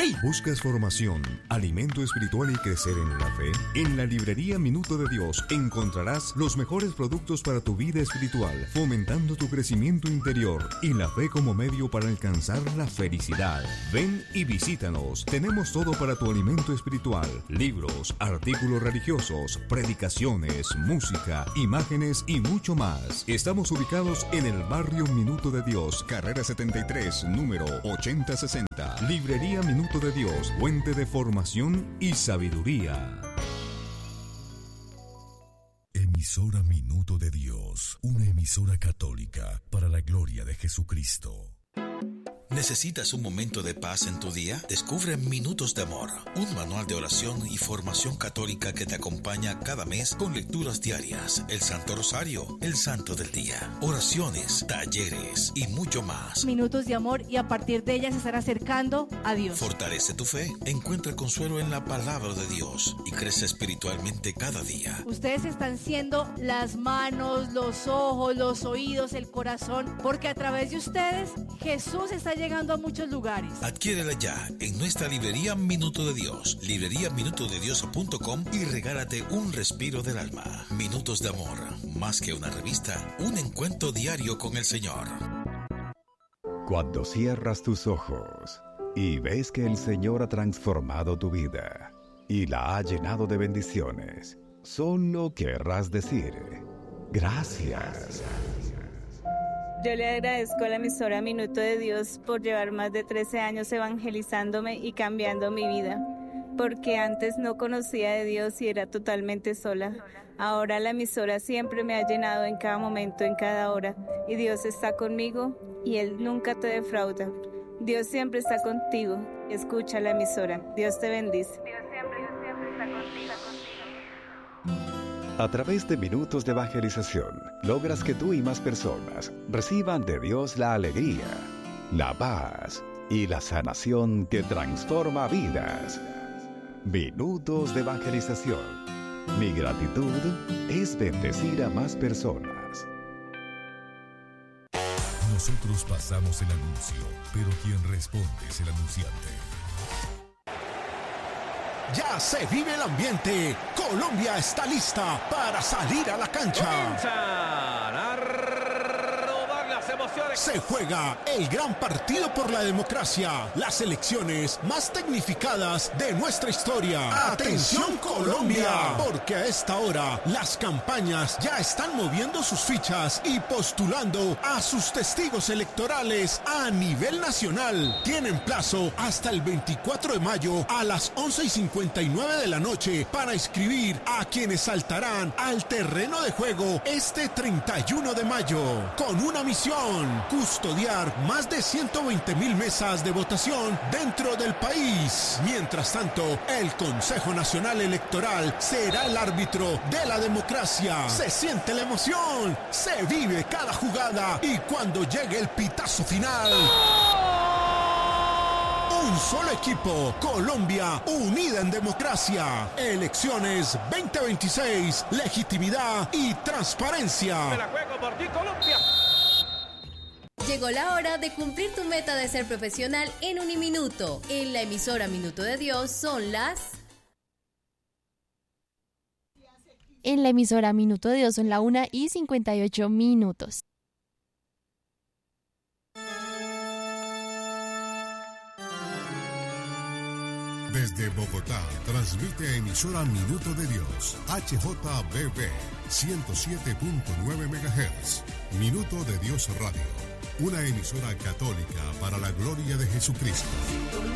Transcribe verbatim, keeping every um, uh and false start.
¡Ey! ¿Buscas formación, alimento espiritual y crecer en la fe? En la librería Minuto de Dios encontrarás los mejores productos para tu vida espiritual, fomentando tu crecimiento interior y la fe como medio para alcanzar la felicidad. Ven y visítanos. Tenemos todo para tu alimento espiritual: libros, artículos religiosos, predicaciones, música, imágenes y mucho más. Estamos ubicados en el barrio Minuto de Dios, carrera setenta y tres, número ochenta sesenta. Librería Minuto de Dios, fuente de formación y sabiduría. Emisora Minuto de Dios, una emisora católica para la gloria de Jesucristo. ¿Necesitas un momento de paz en tu día? Descubre Minutos de Amor, un manual de oración y formación católica que te acompaña cada mes con lecturas diarias, el Santo Rosario, el Santo del Día, oraciones, talleres y mucho más. Minutos de amor, y a partir de ellas se estará acercando a Dios. Fortalece tu fe, encuentra consuelo en la palabra de Dios y crece espiritualmente cada día. Ustedes están siendo las manos, los ojos, los oídos, el corazón, porque a través de ustedes Jesús está llegando llegando a muchos lugares. Adquiérela ya en nuestra librería Minuto de Dios, librería minuto de dios punto com, y regálate un respiro del alma. Minutos de Amor, más que una revista, un encuentro diario con el Señor. Cuando cierras tus ojos y ves que el Señor ha transformado tu vida y la ha llenado de bendiciones, solo querrás decir: gracias. Yo le agradezco a la emisora Minuto de Dios por llevar más de trece años evangelizándome y cambiando mi vida, porque antes no conocía de Dios y era totalmente sola. Ahora la emisora siempre me ha llenado en cada momento, en cada hora, y Dios está conmigo y Él nunca te defrauda. Dios siempre está contigo. Escucha la emisora. Dios te bendice. Dios siempre, Dios siempre está contigo. A través de Minutos de Evangelización, logras que tú y más personas reciban de Dios la alegría, la paz y la sanación que transforma vidas. Minutos de Evangelización. Mi gratitud es bendecir a más personas. Nosotros pasamos el anuncio, pero quien responde es el anunciante. Ya se vive el ambiente. Colombia está lista para salir a la cancha. Comienzan a rodar las emociones. Se juega el gran partido por la democracia. Las elecciones más tecnificadas de nuestra historia. ¡Atención, Colombia! Porque a esta hora las campañas ya están moviendo sus fichas y postulando a sus testigos electorales a nivel nacional. Tienen plazo hasta el veinticuatro de mayo a las once y cincuenta y nueve de la noche para inscribir a quienes saltarán al terreno de juego este treinta y uno de mayo, con una misión: custodiar más de ciento veinte mil mesas de votación dentro del país. Mientras tanto, el Consejo Nacional Electoral será el árbitro de la democracia. Se siente la emoción, se vive cada jugada, y cuando llegue el pitazo final, un solo equipo, Colombia unida en democracia. Elecciones veinte veintiséis, legitimidad y transparencia. Me la juego por ti, Colombia. Llegó la hora de cumplir tu meta de ser profesional en Uniminuto. En la emisora Minuto de Dios son las... En la emisora Minuto de Dios son la una y cincuenta y ocho minutos. Desde Bogotá, transmite emisora Minuto de Dios, H J B B, ciento siete punto nueve megahertz. Minuto de Dios Radio, una emisora católica para la gloria de Jesucristo.